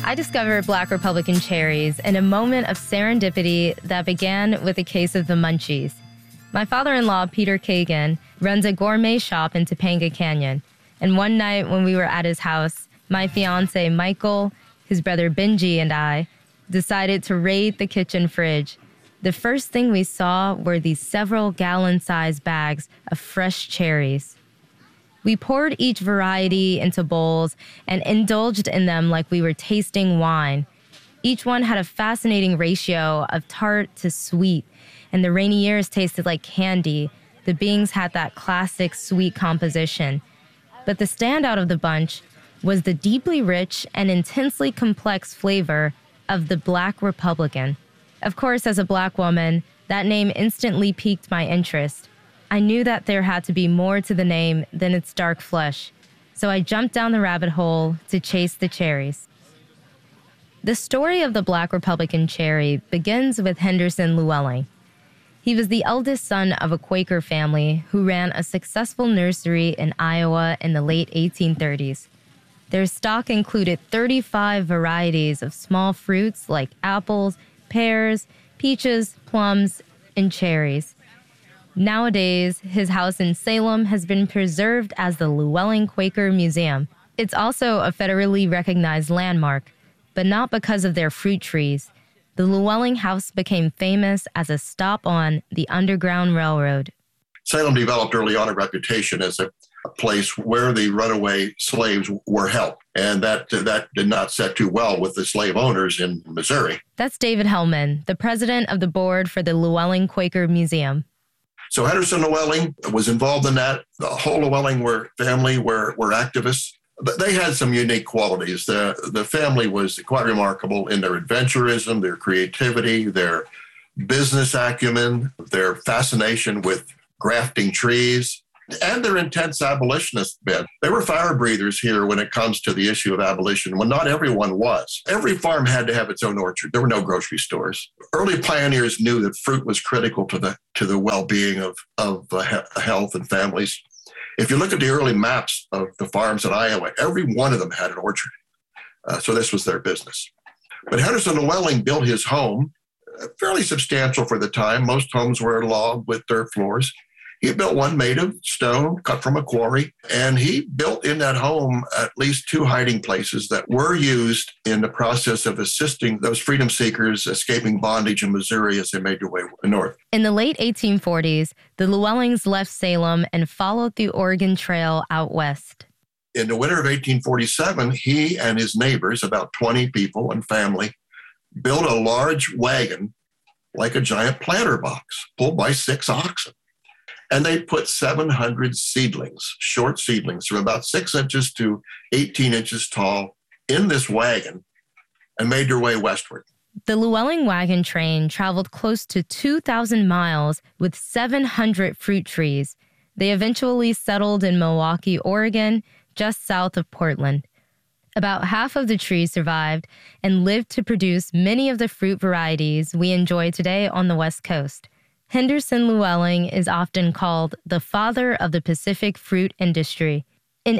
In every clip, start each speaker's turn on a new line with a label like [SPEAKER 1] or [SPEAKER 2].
[SPEAKER 1] I discovered Black Republican cherries in a moment of serendipity that began with a case of the munchies. My father-in-law, Peter Kagan, runs a gourmet shop in Topanga Canyon. And one night when we were at his house, my fiancé, Michael, his brother Benji, and I decided to raid the kitchen fridge. The first thing we saw were these several gallon-sized bags of fresh cherries. We poured each variety into bowls and indulged in them like we were tasting wine. Each one had a fascinating ratio of tart to sweet, and the Rainiers tasted like candy. The Bings had that classic sweet composition. But the standout of the bunch was the deeply rich and intensely complex flavor of the Black Republican. Of course, as a Black woman, that name instantly piqued my interest. I knew that there had to be more to the name than its dark flesh, so I jumped down the rabbit hole to chase the cherries. The story of the Black Republican cherry begins with Henderson Llewellyn. He was the eldest son of a Quaker family who ran a successful nursery in Iowa in the late 1830s. Their stock included 35 varieties of small fruits like apples, pears, peaches, plums, and cherries. Nowadays, his house in Salem has been preserved as the Llewellyn Quaker Museum. It's also a federally recognized landmark, but not because of their fruit trees. The Llewellyn House became famous as a stop on the Underground Railroad.
[SPEAKER 2] Salem developed early on a reputation as a place where the runaway slaves were held, and that did not set too well with the slave owners in Missouri.
[SPEAKER 1] That's David Hellman, the president of the board for the Llewellyn Quaker Museum.
[SPEAKER 2] So Henderson Llewellyn was involved in that. The whole Llewellyn family were activists. But they had some unique qualities. The family was quite remarkable in their adventurism, their creativity, their business acumen, their fascination with grafting trees, and their intense abolitionist bent. They were fire breathers here when it comes to the issue of abolition, when not everyone was. Every farm had to have its own orchard. There were no grocery stores. Early pioneers knew that fruit was critical to the well-being of health and families. If you look at the early maps of the farms in Iowa, every one of them had an orchard. So this was their business. But Henderson Llewellyn built his home, fairly substantial for the time. Most homes were log with dirt floors. He built one made of stone, cut from a quarry, and he built in that home at least 2 hiding places that were used in the process of assisting those freedom seekers escaping bondage in Missouri as they made their way north.
[SPEAKER 1] In the late 1840s, the Llewellyns left Salem and followed the Oregon Trail out west.
[SPEAKER 2] In the winter of 1847, he and his neighbors, about 20 people and family, built a large wagon like a giant planter box pulled by 6 oxen. And they put 700 seedlings, short seedlings from about 6 inches to 18 inches tall in this wagon and made their way westward.
[SPEAKER 1] The Llewellyn wagon train traveled close to 2,000 miles with 700 fruit trees. They eventually settled in Milwaukie, Oregon, just south of Portland. About half of the trees survived and lived to produce many of the fruit varieties we enjoy today on the West Coast. Henderson Llewellyn is often called the father of the Pacific fruit industry. In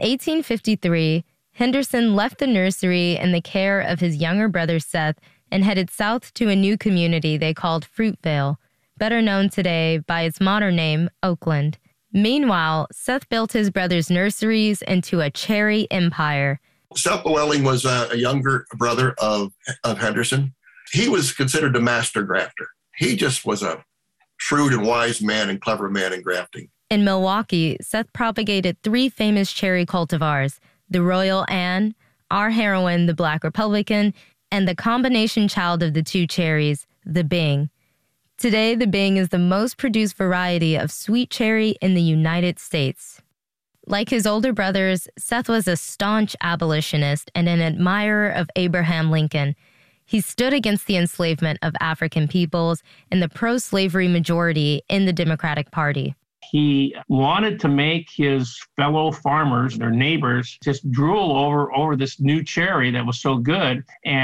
[SPEAKER 1] 1853, Henderson left the nursery in the care of his younger brother Seth and headed south to a new community they called Fruitvale, better known today by its modern name, Oakland. Meanwhile, Seth built his brother's nurseries into a cherry empire.
[SPEAKER 2] Seth Llewellyn was a younger brother of Henderson. He was considered a master grafter. He just was a shrewd and wise man and clever man in grafting.
[SPEAKER 1] In Milwaukie, Seth propagated 3 famous cherry cultivars, the Royal Anne, our heroine, the Black Republican, and the combination child of the 2 cherries, the Bing. Today, the Bing is the most produced variety of sweet cherry in the United States. Like his older brothers, Seth was a staunch abolitionist and an admirer of Abraham Lincoln. He stood against the enslavement of African peoples and the pro-slavery majority in the Democratic Party.
[SPEAKER 3] He wanted to make his fellow farmers, their neighbors, just drool over this new cherry that was so good,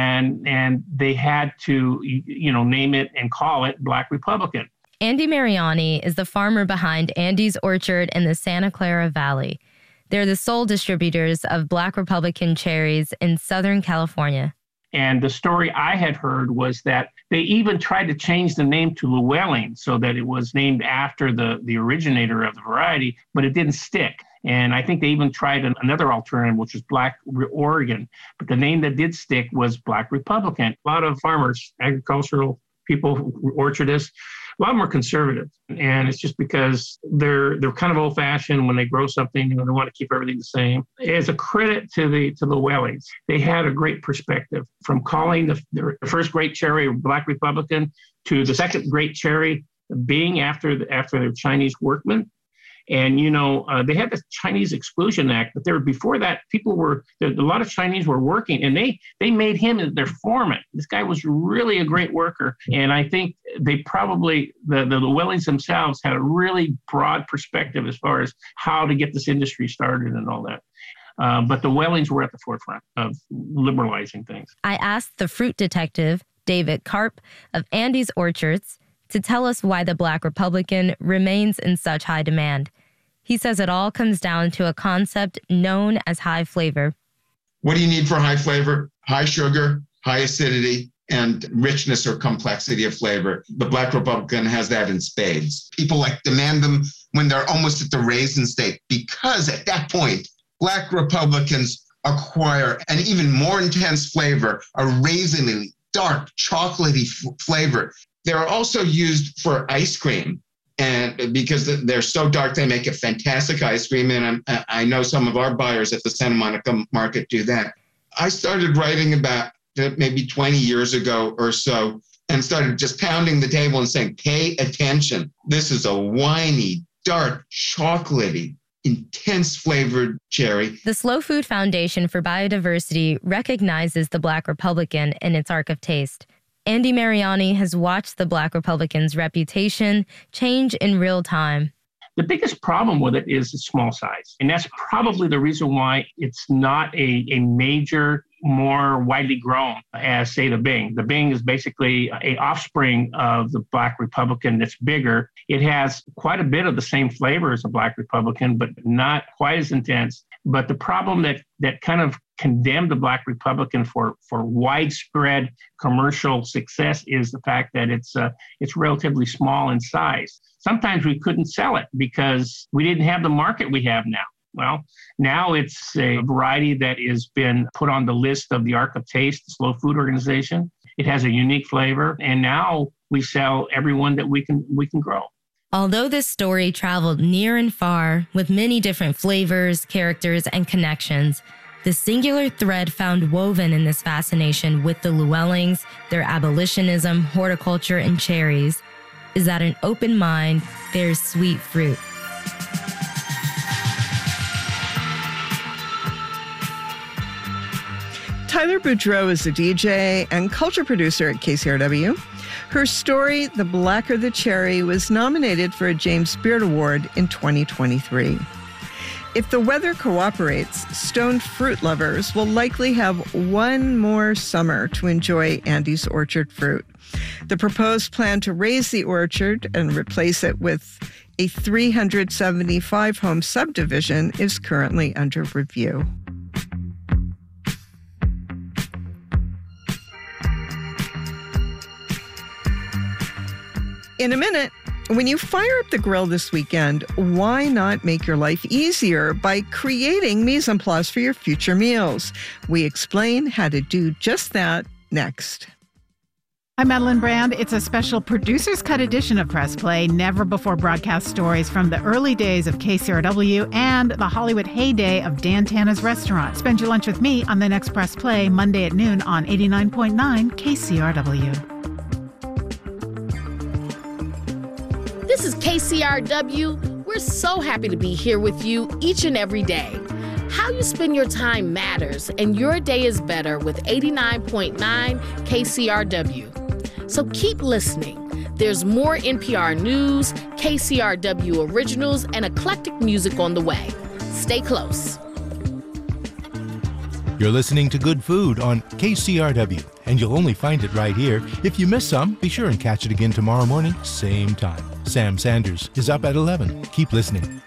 [SPEAKER 3] and they had to, name it and call it Black Republican.
[SPEAKER 1] Andy Mariani is the farmer behind Andy's Orchard in the Santa Clara Valley. They're the sole distributors of Black Republican cherries in Southern California.
[SPEAKER 3] And the story I had heard was that they even tried to change the name to Llewellyn so that it was named after the originator of the variety, but it didn't stick. And I think they even tried another alternative, which was Black Oregon. But the name that did stick was Black Republican. A lot of farmers, agricultural people, orchardists, a lot of them are conservative. And it's just because they're kind of old-fashioned. When they grow something, they want to keep everything the same. As a credit to the Llewellyns, they had a great perspective, from calling the first great cherry Black Republican to the second great cherry being after the Chinese workmen. And, they had the Chinese Exclusion Act, but before that, a lot of Chinese were working, and they made him their foreman. This guy was really a great worker. And I think they probably, the Llewellyns themselves had a really broad perspective as far as how to get this industry started and all that. But the Llewellyns were at the forefront of liberalizing things.
[SPEAKER 1] I asked the fruit detective, David Karp of Andy's Orchards, to tell us why the Black Republican remains in such high demand. He says it all comes down to a concept known as high flavor.
[SPEAKER 4] What do you need for high flavor? High sugar, high acidity, and richness or complexity of flavor. The Black Republican has that in spades. People demand them when they're almost at the raisin state, because at that point, Black Republicans acquire an even more intense flavor, a raisiny, dark, chocolatey flavor. They're also used for ice cream, and because they're so dark, they make a fantastic ice cream. And I know some of our buyers at the Santa Monica market do that. I started writing about maybe 20 years ago or so, and started just pounding the table and saying, pay attention. This is a winey, dark, chocolatey, intense flavored cherry.
[SPEAKER 1] The Slow Food Foundation for Biodiversity recognizes the Black Republican in its arc of taste. Andy Mariani has watched the Black Republican's reputation change in real time.
[SPEAKER 3] The biggest problem with it is its small size. And that's probably the reason why it's not a major, more widely grown as, say, the Bing. The Bing is basically an offspring of the Black Republican that's bigger. It has quite a bit of the same flavor as a Black Republican, but not quite as intense. But the problem that kind of condemned the Black Republican for widespread commercial success is the fact that it's relatively small in size. Sometimes we couldn't sell it because we didn't have the market we have now. Well, now it's a variety that has been put on the list of the Arc of Taste, the Slow Food Organization. It has a unique flavor, and now we sell every one that we can grow.
[SPEAKER 1] Although this story traveled near and far with many different flavors, characters, and connections, the singular thread found woven in this fascination with the Llewellyns, their abolitionism, horticulture, and cherries is that an open mind bears sweet fruit.
[SPEAKER 5] Tyler Boudreau is a DJ and culture producer at KCRW. Her story, The Blacker the Cherry, was nominated for a James Beard Award in 2023. If the weather cooperates, stoned fruit lovers will likely have one more summer to enjoy Andy's Orchard fruit. The proposed plan to raise the orchard and replace it with a 375-home subdivision is currently under review. In a minute, when you fire up the grill this weekend, why not make your life easier by creating mise en place for your future meals? We explain how to do just that next.
[SPEAKER 6] I'm Madeline Brand. It's a special producer's cut edition of Press Play, never before broadcast stories from the early days of KCRW and the Hollywood heyday of Dan Tana's Restaurant. Spend your lunch with me on the next Press Play, Monday at noon on 89.9 KCRW.
[SPEAKER 7] This is KCRW. We're so happy to be here with you each and every day. How you spend your time matters, and your day is better with 89.9 KCRW. So keep listening. There's more NPR news, KCRW originals, and eclectic music on the way. Stay close.
[SPEAKER 8] You're listening to Good Food on KCRW, and you'll only find it right here. If you miss some, be sure and catch it again tomorrow morning, same time. Sam Sanders is up at 11. Keep listening.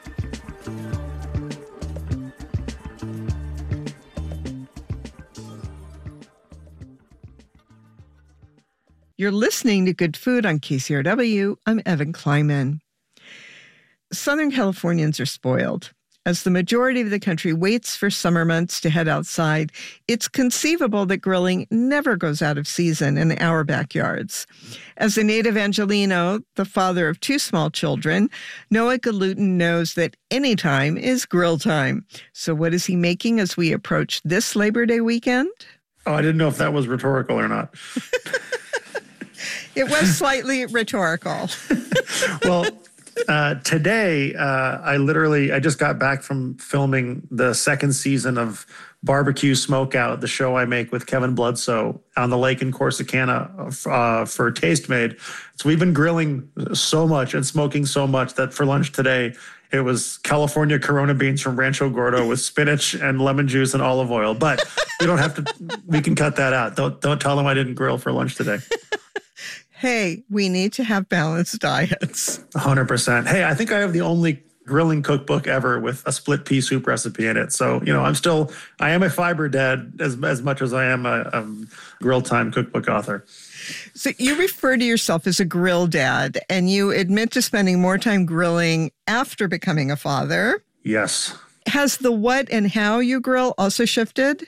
[SPEAKER 5] You're listening to Good Food on KCRW. I'm Evan Kleiman. Southern Californians are spoiled. As the majority of the country waits for summer months to head outside, it's conceivable that grilling never goes out of season in our backyards. As a native Angelino, the father of 2 small children, Noah Galutin knows that any time is grill time. So what is he making as we approach this Labor Day weekend?
[SPEAKER 9] Oh, I didn't know if that was rhetorical or not.
[SPEAKER 5] It was slightly rhetorical.
[SPEAKER 9] Well, today, I just got back from filming the 2nd season of Barbecue Smokeout, the show I make with Kevin Bloodsoe on the lake in Corsicana for Tastemade. So we've been grilling so much and smoking so much that for lunch today, it was California Corona beans from Rancho Gordo with spinach and lemon juice and olive oil. But we don't have to, we can cut that out. Don't tell them I didn't grill for lunch today.
[SPEAKER 5] Hey, we need to have balanced diets.
[SPEAKER 9] 100%. Hey, I think I have the only grilling cookbook ever with a split pea soup recipe in it. So, I am a fiber dad as much as I am a grill time cookbook author.
[SPEAKER 5] So you refer to yourself as a grill dad, and you admit to spending more time grilling after becoming a father.
[SPEAKER 9] Yes.
[SPEAKER 5] Has the what and how you grill also shifted?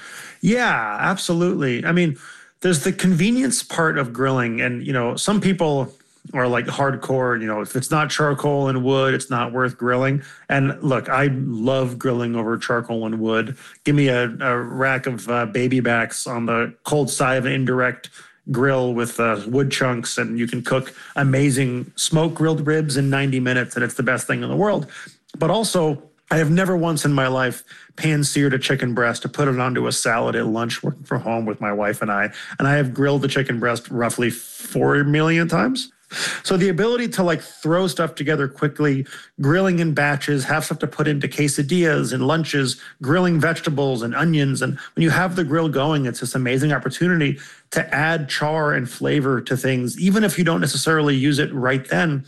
[SPEAKER 9] Yeah, absolutely. I mean, there's the convenience part of grilling. And, some people are like hardcore, if it's not charcoal and wood, it's not worth grilling. And look, I love grilling over charcoal and wood. Give me a rack of baby backs on the cold side of an indirect grill with wood chunks, and you can cook amazing smoke grilled ribs in 90 minutes, and it's the best thing in the world. But also, I have never once in my life pan-seared a chicken breast to put it onto a salad at lunch working from home with my wife and I have grilled the chicken breast roughly 4 million times. So the ability to throw stuff together quickly, grilling in batches, have stuff to put into quesadillas and lunches, grilling vegetables and onions. And when you have the grill going, it's this amazing opportunity to add char and flavor to things, even if you don't necessarily use it right then.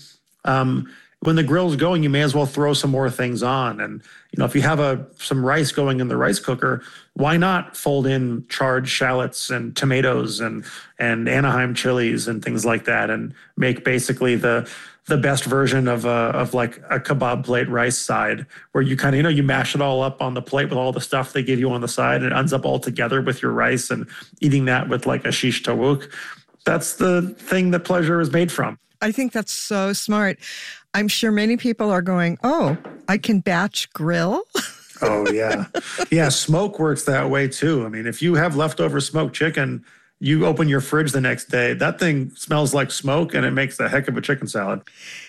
[SPEAKER 9] When the grill's going, you may as well throw some more things on. And, if you have some rice going in the rice cooker, why not fold in charred shallots and tomatoes and Anaheim chilies and things like that, and make basically the best version of a kebab plate rice side, where you kind of, you mash it all up on the plate with all the stuff they give you on the side, and it ends up all together with your rice, and eating that with a shish tawuk. That's the thing that pleasure is made from.
[SPEAKER 5] I think that's so smart. I'm sure many people are going, oh, I can batch grill?
[SPEAKER 9] Oh, yeah. Yeah, smoke works that way too. I mean, if you have leftover smoked chicken, you open your fridge the next day, that thing smells like smoke, and it makes a heck of a chicken salad.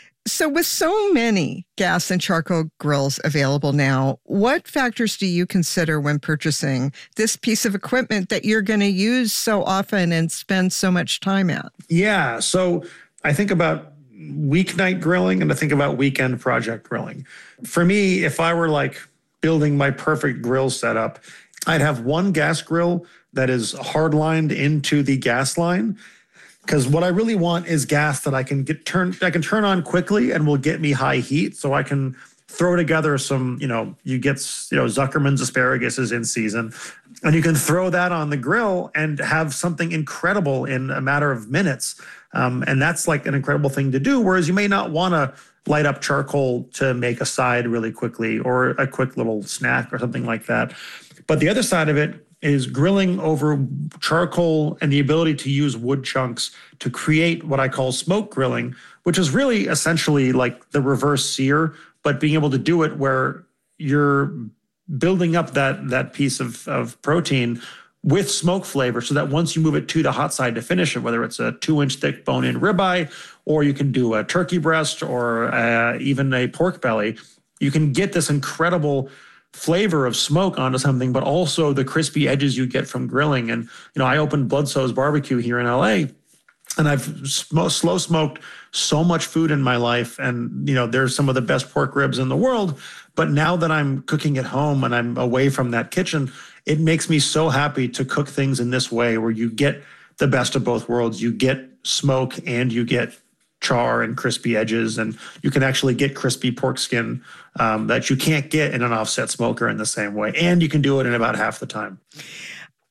[SPEAKER 5] So with so many gas and charcoal grills available now, what factors do you consider when purchasing this piece of equipment that you're going to use so often and spend so much time at?
[SPEAKER 9] Yeah, so I think about weeknight grilling and I think about weekend project grilling. For me, if I were building my perfect grill setup, I'd have one gas grill that is hard-lined into the gas line, because what I really want is gas that I can turn on quickly and will get me high heat, so I can throw together some, you get, Zuckerman's asparagus is in season, and you can throw that on the grill and have something incredible in a matter of minutes. And that's an incredible thing to do, whereas you may not want to light up charcoal to make a side really quickly, or a quick little snack or something like that. But the other side of it is grilling over charcoal and the ability to use wood chunks to create what I call smoke grilling, which is really essentially like the reverse sear, but being able to do it where you're building up that piece of protein with smoke flavor, so that once you move it to the hot side to finish it, whether it's a 2-inch thick bone-in ribeye, or you can do a turkey breast, or even a pork belly, you can get this incredible flavor of smoke onto something, but also the crispy edges you get from grilling. And, I opened Bloodsoe's Barbecue here in LA, and I've slow smoked so much food in my life. And, there's some of the best pork ribs in the world. But now that I'm cooking at home and I'm away from that kitchen, it makes me so happy to cook things in this way, where you get the best of both worlds. You get smoke and you get char and crispy edges, and you can actually get crispy pork skin that you can't get in an offset smoker in the same way. And you can do it in about half the time.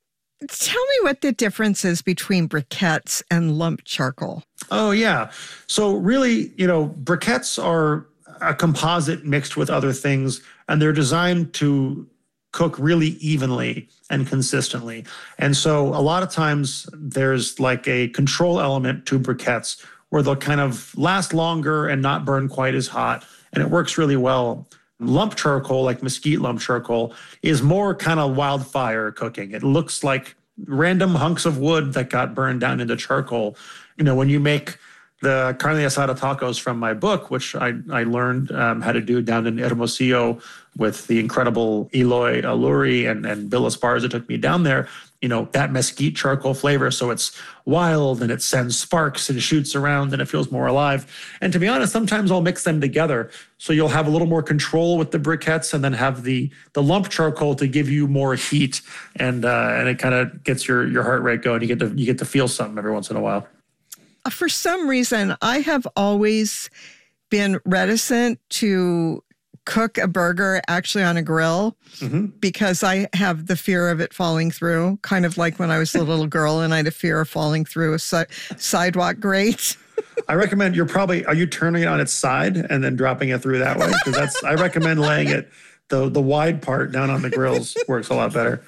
[SPEAKER 5] Tell me what the difference is between briquettes and lump charcoal.
[SPEAKER 9] Oh, yeah. So really, briquettes are a composite mixed with other things, and they're designed to cook really evenly and consistently. And so a lot of times there's like a control element to briquettes where they'll kind of last longer and not burn quite as hot, and it works really well. Lump charcoal, like mesquite lump charcoal, is more kind of wildfire cooking. It looks like random hunks of wood that got burned down into charcoal. When you make the carne asada tacos from my book, which I learned how to do down in Hermosillo with the incredible Eloy Aluri and Bill Esparza took me down there, that mesquite charcoal flavor. So it's wild and it sends sparks and shoots around and it feels more alive. And to be honest, sometimes I'll mix them together. So you'll have a little more control with the briquettes and then have the lump charcoal to give you more heat. And it kind of gets your heart rate going. You get to feel something every once in a while.
[SPEAKER 5] For some reason, I have always been reticent to cook a burger actually on a grill because I have the fear of it falling through, kind of like when I was a little girl and I had a fear of falling through a sidewalk grate.
[SPEAKER 9] I recommend are you turning it on its side and then dropping it through that way? Because I recommend laying it, the wide part down on the grills works a lot better.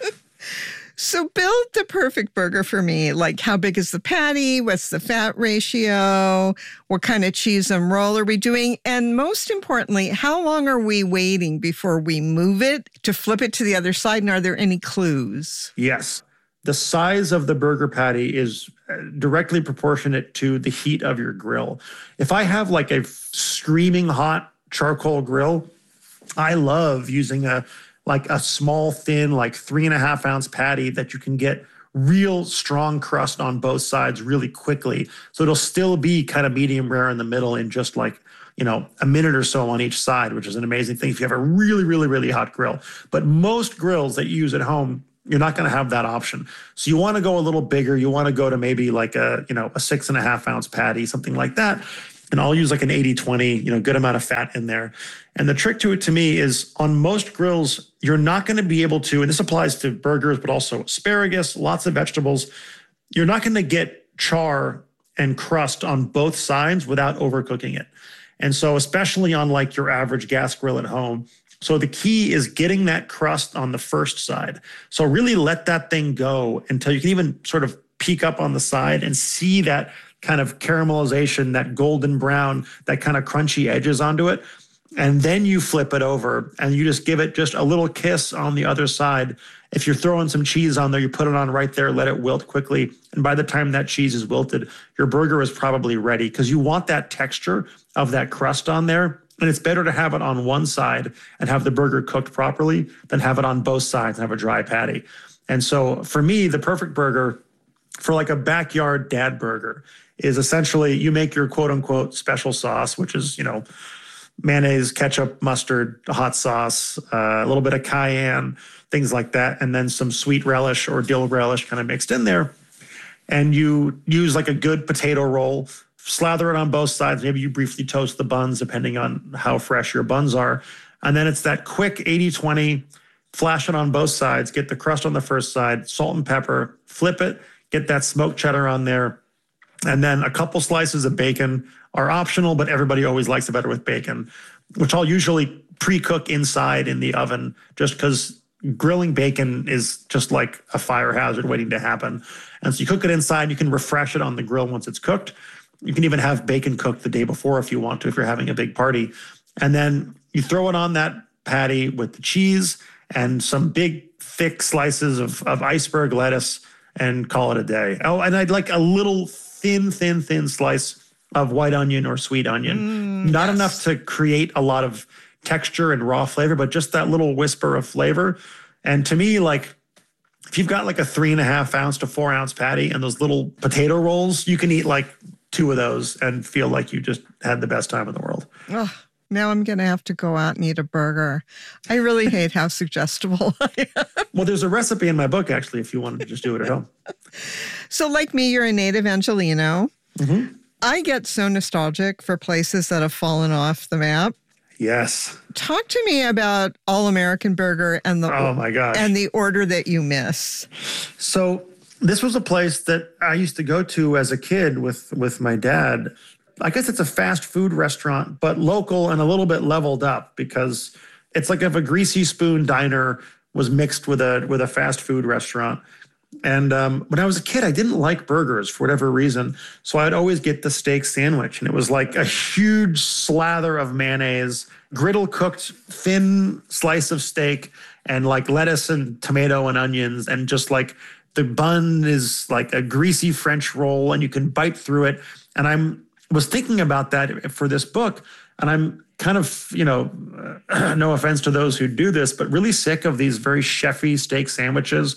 [SPEAKER 5] So build the perfect burger for me. Like, how big is the patty? What's the fat ratio? What kind of cheese and roll are we doing? And most importantly, how long are we waiting before we move it to flip it to the other side? And are there any clues?
[SPEAKER 9] Yes. The size of the burger patty is directly proportionate to the heat of your grill. If I have like a screaming hot charcoal grill, I love using a small, thin, 3.5 ounce patty that you can get real strong crust on both sides really quickly. So it'll still be kind of medium rare in the middle in just a minute or so on each side, which is an amazing thing if you have a really, really, really hot grill. But most grills that you use at home, you're not going to have that option. So you want to go a little bigger. You want to go to maybe a 6.5 ounce patty, something like that. And I'll use like an 80-20, good amount of fat in there. And the trick to it to me is on most grills, you're not going to be able to, and this applies to burgers, but also asparagus, lots of vegetables. You're not going to get char and crust on both sides without overcooking it. And so especially on like your average gas grill at home. So the key is getting that crust on the first side. So really let that thing go until you can even sort of peek up on the side and see that kind of caramelization, that golden brown, that kind of crunchy edges onto it. And then you flip it over and you just give it just a little kiss on the other side. If you're throwing some cheese on there, you put it on right there, let it wilt quickly. And by the time that cheese is wilted, your burger is probably ready because you want that texture of that crust on there. And it's better to have it on one side and have the burger cooked properly than have it on both sides and have a dry patty. And so for me, the perfect burger for like a backyard dad burger is essentially you make your quote unquote special sauce, which is, mayonnaise, ketchup, mustard, hot sauce, a little bit of cayenne, things like that. And then some sweet relish or dill relish kind of mixed in there. And you use like a good potato roll, slather it on both sides. Maybe you briefly toast the buns depending on how fresh your buns are. And then it's that quick 80-20, flash it on both sides, get the crust on the first side, salt and pepper, flip it, get that smoked cheddar on there. And then a couple slices of bacon are optional, but everybody always likes it better with bacon, which I'll usually pre-cook inside in the oven just because grilling bacon is just like a fire hazard waiting to happen. And so you cook it inside, you can refresh it on the grill once it's cooked. You can even have bacon cooked the day before if you want to, if you're having a big party. And then you throw it on that patty with the cheese and some big, thick slices of iceberg lettuce and call it a day. Oh, and I'd like a little thin slice of white onion or sweet onion. Not enough to create a lot of texture and raw flavor, but just that little whisper of flavor. And to me, like, if you've got like a 3.5 ounce to 4 ounce patty and those little potato rolls, you can eat like 2 of those and feel like you just had the best time in the world.
[SPEAKER 5] Oh, now I'm going to have to go out and eat a burger. I really hate how suggestible I am.
[SPEAKER 9] Well, there's a recipe in my book, actually, if you want to just do it at home.
[SPEAKER 5] So like me, you're a native Angelino.
[SPEAKER 9] Mm-hmm.
[SPEAKER 5] I get so nostalgic for places that have fallen off the map.
[SPEAKER 9] Yes.
[SPEAKER 5] Talk to me about All-American Burger and the
[SPEAKER 9] Oh my gosh.
[SPEAKER 5] and the order that you miss.
[SPEAKER 9] So this was a place that I used to go to as a kid with my dad. I guess it's a fast food restaurant, but local and a little bit leveled up, because it's like if a Greasy Spoon diner was mixed with a fast food restaurant. And when I was a kid, I didn't like burgers for whatever reason. So I'd always get the steak sandwich. And it was like a huge slather of mayonnaise, griddle cooked thin slice of steak, and like lettuce and tomato and onions. And just like the bun is like a greasy French roll, and you can bite through it. And I was thinking about that for this book. And I'm kind of, no offense to those who do this, but really sick of these very chefy steak sandwiches.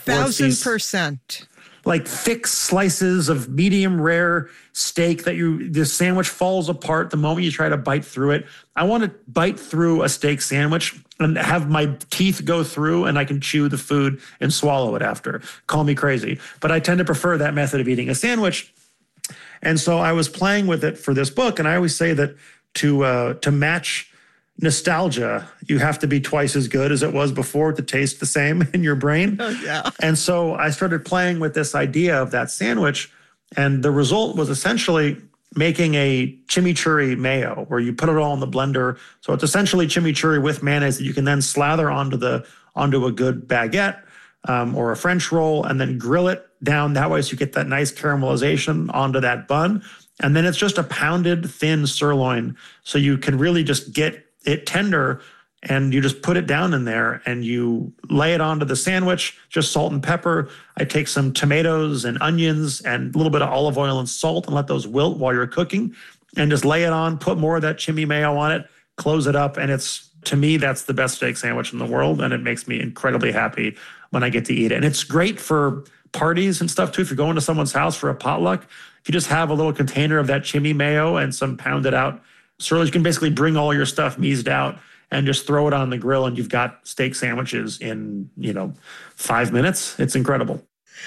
[SPEAKER 5] 1,000%.
[SPEAKER 9] Like thick slices of medium rare steak that the sandwich falls apart the moment you try to bite through it. I want to bite through a steak sandwich and have my teeth go through, and I can chew the food and swallow it after. Call me crazy, but I tend to prefer that method of eating a sandwich. And so I was playing with it for this book, and I always say that to match nostalgia, you have to be twice as good as it was before to taste the same in your brain.
[SPEAKER 5] Oh, yeah.
[SPEAKER 9] And so I started playing with this idea of that sandwich, and the result was essentially making a chimichurri mayo, where you put it all in the blender. So it's essentially chimichurri with mayonnaise that you can then slather onto a good baguette or a French roll, and then grill it down that way so you get that nice caramelization onto that bun. And then it's just a pounded thin sirloin, so you can really just get it tender, and you just put it down in there and you lay it onto the sandwich, just salt and pepper. I take some tomatoes and onions and a little bit of olive oil and salt and let those wilt while you're cooking, and just lay it on, put more of that chimi mayo on it, close it up. And to me, that's the best steak sandwich in the world. And it makes me incredibly happy when I get to eat it. And it's great for parties and stuff too. If you're going to someone's house for a potluck, if you just have a little container of that chimi mayo and some pounded out sirloin, you can basically bring all your stuff meased out and just throw it on the grill, and you've got steak sandwiches in, 5 minutes. It's incredible.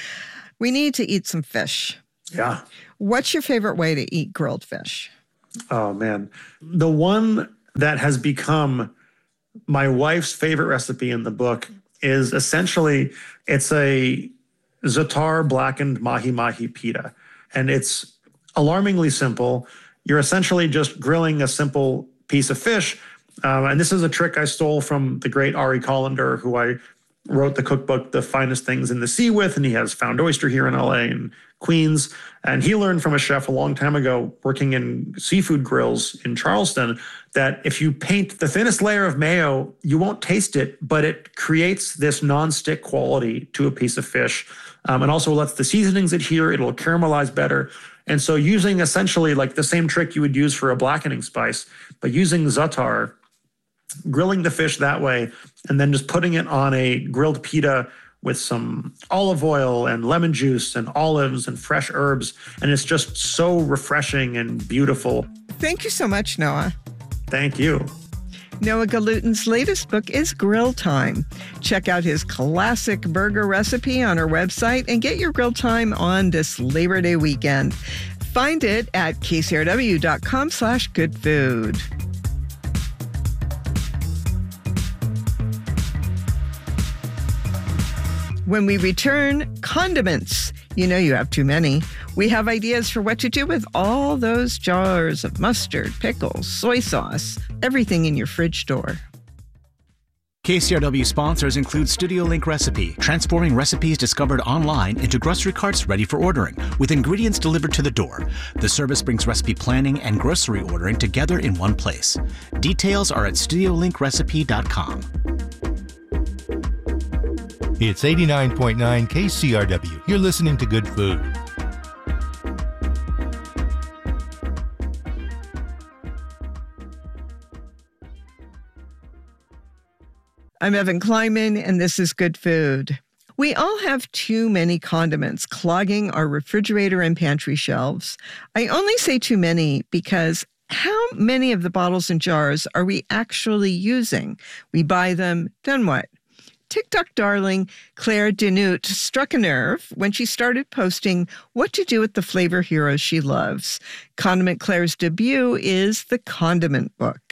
[SPEAKER 5] We need to eat some fish.
[SPEAKER 9] Yeah.
[SPEAKER 5] What's your favorite way to eat grilled fish?
[SPEAKER 9] Oh, man. The one that has become my wife's favorite recipe in the book is essentially, it's a za'atar blackened mahi-mahi pita. And it's alarmingly simple. You're essentially just grilling a simple piece of fish. And this is a trick I stole from the great Ari Colander, who I wrote the cookbook, The Finest Things in the Sea with, and he has Found Oyster here in LA and Queens. And he learned from a chef a long time ago working in seafood grills in Charleston that if you paint the thinnest layer of mayo, you won't taste it, but it creates this non-stick quality to a piece of fish. And also lets the seasonings adhere, it'll caramelize better. And so using essentially like the same trick you would use for a blackening spice, but using za'atar, grilling the fish that way, and then just putting it on a grilled pita with some olive oil and lemon juice and olives and fresh herbs. And it's just so refreshing and beautiful.
[SPEAKER 5] Thank you so much, Noah.
[SPEAKER 9] Thank you.
[SPEAKER 5] Noah Galutin's latest book is Grill Time. Check out his classic burger recipe on our website and get your grill time on this Labor Day weekend. Find it at kcrw.com/goodfood. When we return, condiments. You know you have too many. We have ideas for what to do with all those jars of mustard, pickles, soy sauce, everything in your fridge door.
[SPEAKER 10] KCRW sponsors include Studio Link Recipe, transforming recipes discovered online into grocery carts ready for ordering, with ingredients delivered to the door. The service brings recipe planning and grocery ordering together in one place. Details are at studiolinkRecipe.com.
[SPEAKER 8] It's 89.9 KCRW. You're listening to Good Food.
[SPEAKER 5] I'm Evan Kleinman, and this is Good Food. We all have too many condiments clogging our refrigerator and pantry shelves. I only say too many because how many of the bottles and jars are we actually using? We buy them, then what? TikTok darling Claire Denutte struck a nerve when she started posting what to do with the flavor heroes she loves. Condiment Claire's debut is The Condiment Book.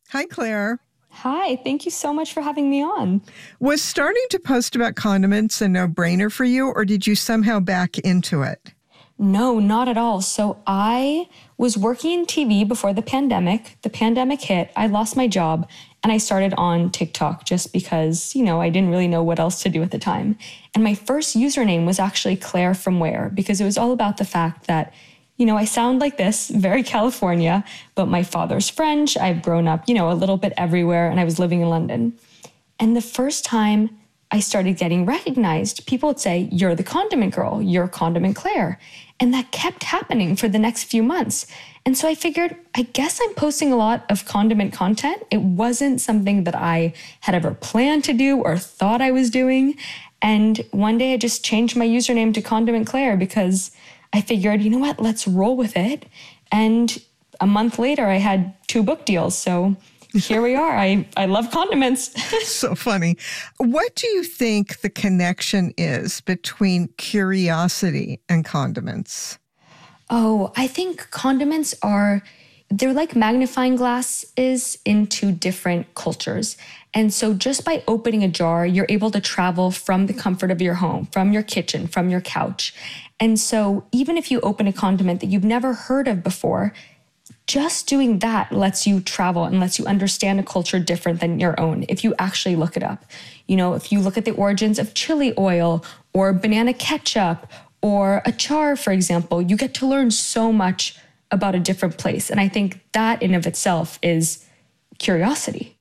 [SPEAKER 5] Hi, Claire.
[SPEAKER 11] Hi, thank you so much for having me on.
[SPEAKER 5] Was starting to post about condiments a no-brainer for you, or did you somehow back into it?
[SPEAKER 11] No, not at all. So I was working in TV before the pandemic. The pandemic hit, I lost my job, and I started on TikTok just because, I didn't really know what else to do at the time. And my first username was actually Claire from Where, because it was all about the fact that, I sound like this, very California, but my father's French. I've grown up, a little bit everywhere, and I was living in London. And the first time I started getting recognized, people would say, "You're the condiment girl, you're Condiment Claire." And that kept happening for the next few months. And so I figured, I guess I'm posting a lot of condiment content. It wasn't something that I had ever planned to do or thought I was doing. And one day I just changed my username to Condiment Claire because I figured, you know what, let's roll with it. And a month later, I had 2 book deals. So here we are. I love condiments.
[SPEAKER 5] So funny. What do you think the connection is between curiosity and condiments?
[SPEAKER 11] Oh, I think condiments they're like magnifying glasses into different cultures. And so just by opening a jar, you're able to travel from the comfort of your home, from your kitchen, from your couch. And so even if you open a condiment that you've never heard of before, just doing that lets you travel and lets you understand a culture different than your own if you actually look it up. If you look at the origins of chili oil or banana ketchup or achar, for example, you get to learn so much about a different place. And I think that in of itself is curiosity.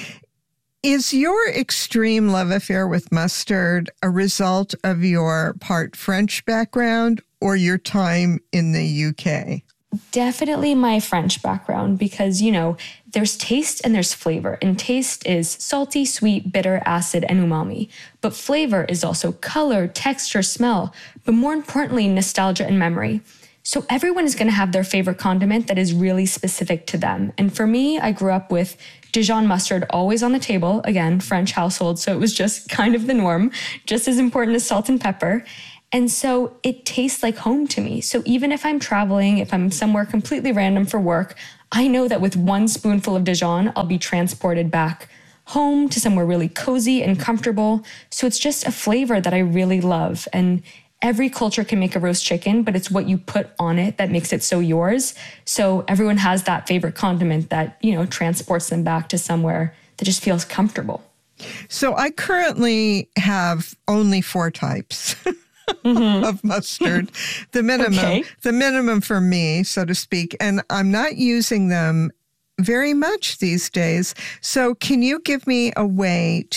[SPEAKER 5] Is your extreme love affair with mustard a result of your part French background or your time in the UK?
[SPEAKER 11] Definitely my French background because, there's taste and there's flavor. And taste is salty, sweet, bitter, acid, and umami. But flavor is also color, texture, smell, but more importantly, nostalgia and memory. So everyone is going to have their favorite condiment that is really specific to them. And for me, I grew up with Dijon mustard always on the table. Again, French household, so it was just kind of the norm, just as important as salt and pepper. And so it tastes like home to me. So even if I'm traveling, if I'm somewhere completely random for work, I know that with 1 spoonful of Dijon, I'll be transported back home to somewhere really cozy and comfortable. So it's just a flavor that I really love. And every culture can make a roast chicken, but it's what you put on it that makes it so yours. So everyone has that favorite condiment that, transports them back to somewhere that just feels comfortable.
[SPEAKER 5] So I currently have only 4 types. Of mustard, the minimum for me, so to speak. And I'm not using them very much these days. So can you give me a way